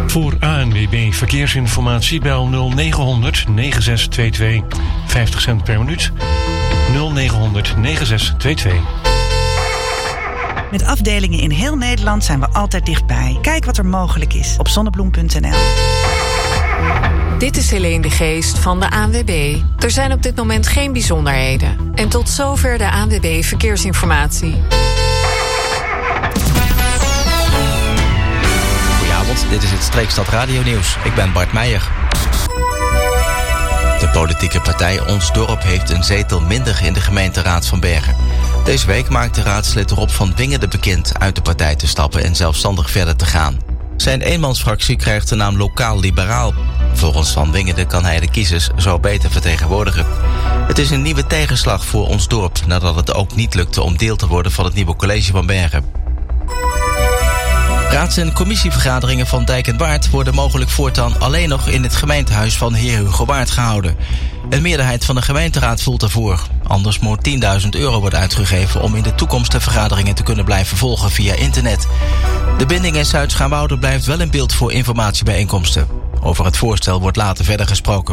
Voor ANWB Verkeersinformatie bel 0900 9622. 50 cent per minuut. 0900 9622. Met afdelingen in heel Nederland zijn we altijd dichtbij. Kijk wat er mogelijk is op zonnebloem.nl. Dit is Helene de Geest van de ANWB. Er zijn op dit moment geen bijzonderheden. En tot zover de ANWB Verkeersinformatie. Goedenavond, dit is het Streekstad Radio Nieuws. Ik ben Bart Meijer. De politieke partij Ons Dorp heeft een zetel minder in de gemeenteraad van Bergen. Deze week maakte raadslid Rob van Wingede bekend uit de partij te stappen en zelfstandig verder te gaan. Zijn eenmansfractie krijgt de naam Lokaal Liberaal. Volgens Van Wingede kan hij de kiezers zo beter vertegenwoordigen. Het is een nieuwe tegenslag voor Ons Dorp, nadat het ook niet lukte om deel te worden van het nieuwe college van Bergen. Raads- en commissievergaderingen van Dijk en Waard worden mogelijk voortaan alleen nog in het gemeentehuis van heer Hugo Waard gehouden. Een meerderheid van de gemeenteraad voelt daarvoor. Anders moet €10.000 worden uitgegeven om in de toekomst de vergaderingen te kunnen blijven volgen via internet. De binding in Zuid-Schaanwoude blijft wel in beeld voor informatiebijeenkomsten. Over het voorstel wordt later verder gesproken.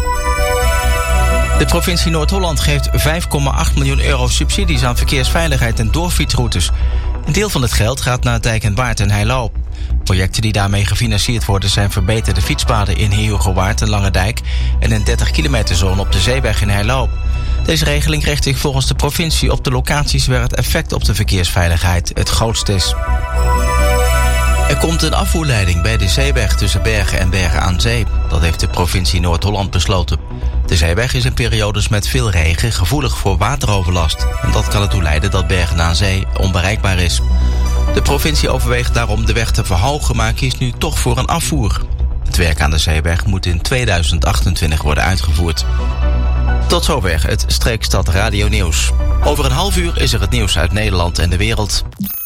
De provincie Noord-Holland geeft €5,8 miljoen subsidies aan verkeersveiligheid en doorfietsroutes. Een deel van het geld gaat naar Dijk en Waard en Heilo. Projecten die daarmee gefinancierd worden zijn verbeterde fietspaden in Heer Hugo Waard en Langendijk en een 30 zone op de Zeeweg in Heilo. Deze regeling richt zich volgens de provincie op de locaties waar het effect op de verkeersveiligheid het grootst is. Er komt een afvoerleiding bij de Zeeweg tussen Bergen en Bergen aan Zee. Dat heeft de provincie Noord-Holland besloten. De Zeeweg is in periodes met veel regen gevoelig voor wateroverlast. En dat kan ertoe leiden dat Bergen aan Zee onbereikbaar is. De provincie overweegt daarom de weg te verhogen, maar kiest nu toch voor een afvoer. Het werk aan de Zeeweg moet in 2028 worden uitgevoerd. Tot zover het Streekstad Radio Nieuws. Over een half uur is er het nieuws uit Nederland en de wereld.